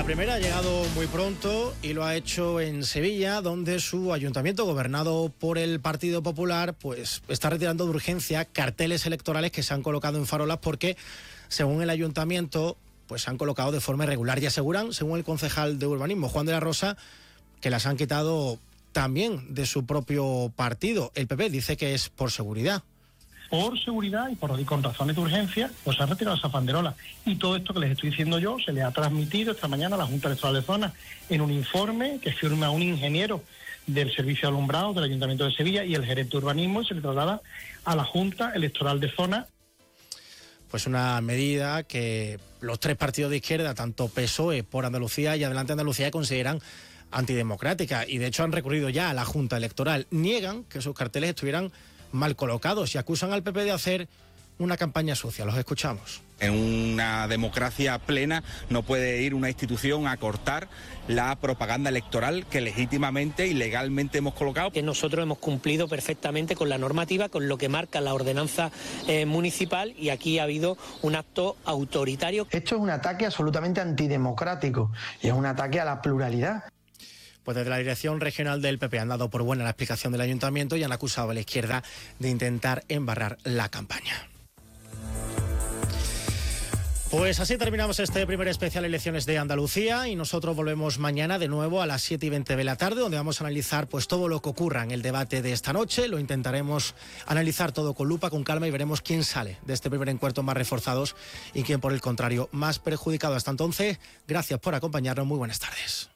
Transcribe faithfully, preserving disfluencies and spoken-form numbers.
La primera ha llegado muy pronto y lo ha hecho en Sevilla, donde su ayuntamiento, gobernado por el Partido Popular, pues está retirando de urgencia carteles electorales que se han colocado en farolas porque, según el ayuntamiento, pues se han colocado de forma irregular y aseguran, según el concejal de urbanismo, Juan de la Rosa, que las han quitado también de su propio partido. El P P dice que es por seguridad. Por seguridad y por y con razones de urgencia, pues se han retirado esas banderolas. Y todo esto que les estoy diciendo yo se les ha transmitido esta mañana a la Junta Electoral de Zona en un informe que firma un ingeniero del Servicio de Alumbrado del Ayuntamiento de Sevilla y el gerente de urbanismo, y se le traslada a la Junta Electoral de Zona. Pues una medida que los tres partidos de izquierda, tanto P S O E por Andalucía y Adelante Andalucía, consideran antidemocrática, y de hecho han recurrido ya a la Junta Electoral. Niegan que sus carteles estuvieran mal colocados y acusan al P P de hacer una campaña sucia. Los escuchamos. En una democracia plena no puede ir una institución a cortar la propaganda electoral que legítimamente y legalmente hemos colocado. Que nosotros hemos cumplido perfectamente con la normativa, con lo que marca la ordenanza eh, municipal, y aquí ha habido un acto autoritario. Esto es un ataque absolutamente antidemocrático y es un ataque a la pluralidad. Pues desde la dirección regional del P P han dado por buena la explicación del ayuntamiento y han acusado a la izquierda de intentar embarrar la campaña. Pues así terminamos este primer especial Elecciones de Andalucía, y nosotros volvemos mañana de nuevo a las siete y veinte de la tarde, donde vamos a analizar pues todo lo que ocurra en el debate de esta noche. Lo intentaremos analizar todo con lupa, con calma, y veremos quién sale de este primer encuentro más reforzados y quién, por el contrario, más perjudicado. Hasta entonces, gracias por acompañarnos. Muy buenas tardes.